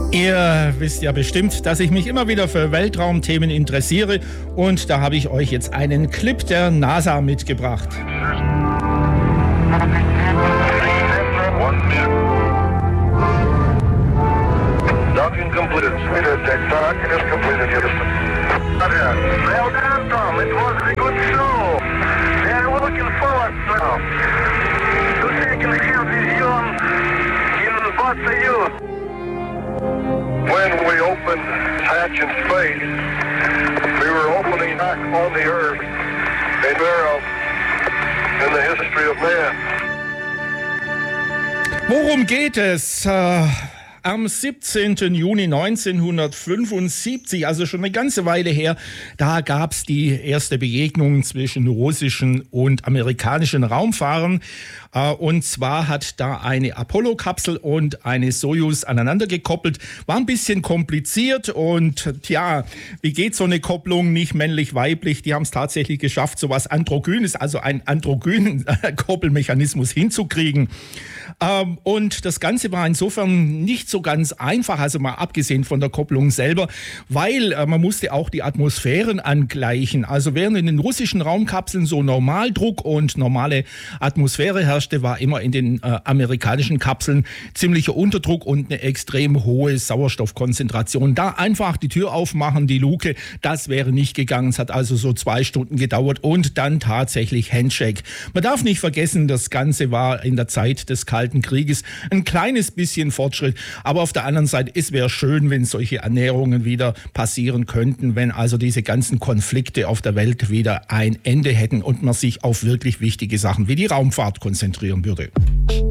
Ihr wisst ja bestimmt, dass ich mich immer wieder für Weltraumthemen interessiere und da habe ich euch jetzt einen Clip der NASA mitgebracht. Docking completed. Docking is completed, Houston. Well done, Tom. It was a good show. And we're looking forward now to taking care of this young in both of you. When we opened hatch in space, we were opening back on the Earth a era in the history of man. Worum geht es? Am 17. Juni 1975, also schon eine ganze Weile her, da gab es die erste Begegnung zwischen russischen und amerikanischen Raumfahrern. Und zwar hat da eine Apollo-Kapsel und eine Soyuz aneinander gekoppelt. War ein bisschen kompliziert und tja, wie geht so eine Kopplung, nicht männlich-weiblich? Die haben es tatsächlich geschafft, so was Androgynes, also einen androgynen Koppelmechanismus hinzukriegen. Und das Ganze war insofern nicht so ganz einfach, also mal abgesehen von der Kopplung selber, weil man musste auch die Atmosphären angleichen. Also während in den russischen Raumkapseln so Normaldruck und normale Atmosphäre herrschte, war immer in den amerikanischen Kapseln ziemlicher Unterdruck und eine extrem hohe Sauerstoffkonzentration. Da einfach die Tür aufmachen, die Luke, das wäre nicht gegangen. Es hat also so 2 Stunden gedauert und dann tatsächlich Handshake. Man darf nicht vergessen, das Ganze war in der Zeit des Kalten Krieges ein kleines bisschen Fortschritt. Aber auf der anderen Seite, es wäre schön, wenn solche Ernährungen wieder passieren könnten, wenn also diese ganzen Konflikte auf der Welt wieder ein Ende hätten und man sich auf wirklich wichtige Sachen wie die Raumfahrt konzentrieren würde.